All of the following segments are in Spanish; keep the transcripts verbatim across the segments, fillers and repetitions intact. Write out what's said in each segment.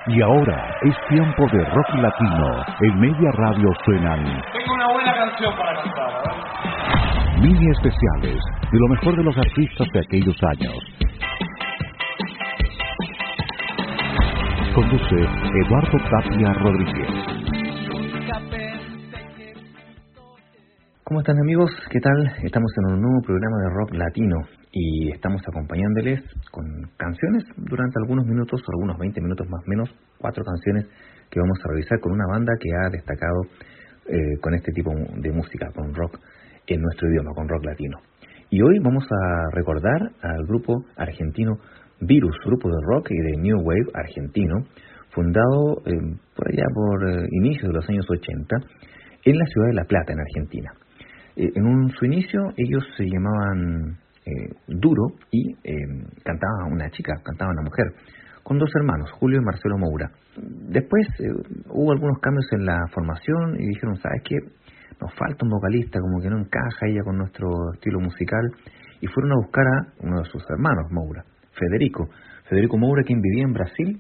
Y ahora es tiempo de rock latino. En Media Radio suenan... Tengo una buena canción para cantar, ¿eh? Mini especiales de lo mejor de los artistas de aquellos años. Conduce Eduardo Tapia Rodríguez. ¿Cómo están, amigos? ¿Qué tal? Estamos en un nuevo programa de rock latino y estamos acompañándoles con canciones durante algunos minutos, algunos veinte minutos más o menos, cuatro canciones que vamos a revisar con una banda que ha destacado eh, con este tipo de música, con rock en nuestro idioma, con rock latino. Y hoy vamos a recordar al grupo argentino Virus, grupo de rock y de New Wave argentino, fundado eh, por allá por eh, inicios de los años ochenta en la ciudad de La Plata, en Argentina. Eh, en un, su inicio ellos se llamaban eh, Duro y eh, cantaba una chica, cantaba una mujer, con dos hermanos, Julio y Marcelo Moura. Después eh, hubo algunos cambios en la formación y dijeron, ¿sabes qué? Nos falta un vocalista, como que no encaja ella con nuestro estilo musical, y fueron a buscar a uno de sus hermanos, Moura, Federico. Federico Moura, quien vivía en Brasil,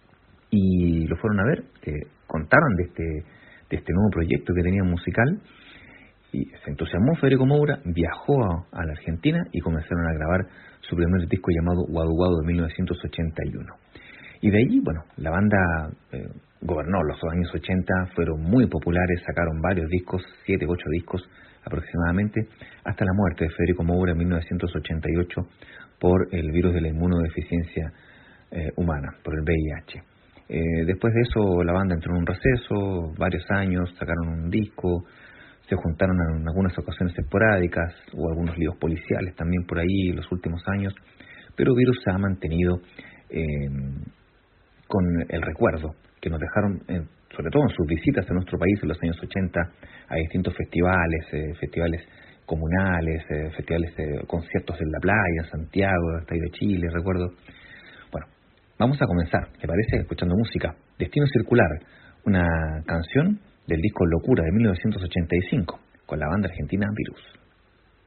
y lo fueron a ver, eh, contaron de este, de este nuevo proyecto que tenían musical, y se entusiasmó Federico Moura, viajó a, a la Argentina y comenzaron a grabar su primer disco llamado Guadu Guadu de mil novecientos ochenta y uno. Y de allí, bueno, la banda eh, gobernó los años ochenta, fueron muy populares, sacaron varios discos, siete, ocho discos aproximadamente, hasta la muerte de Federico Moura en mil novecientos ochenta y ocho por el virus de la inmunodeficiencia eh, humana, por el V I H. Eh, después de eso la banda entró en un receso, varios años, sacaron un disco, se juntaron en algunas ocasiones esporádicas, hubo algunos líos policiales también por ahí en los últimos años, pero Virus se ha mantenido eh, con el recuerdo que nos dejaron, eh, sobre todo en sus visitas a nuestro país en los años ochenta, a distintos festivales, eh, festivales comunales, eh, festivales, eh, conciertos en la playa, en Santiago, hasta ahí de Chile, recuerdo. Bueno, vamos a comenzar, ¿le parece? Escuchando música. Destino Circular, una canción del disco Locura de mil novecientos ochenta y cinco, con la banda argentina Virus.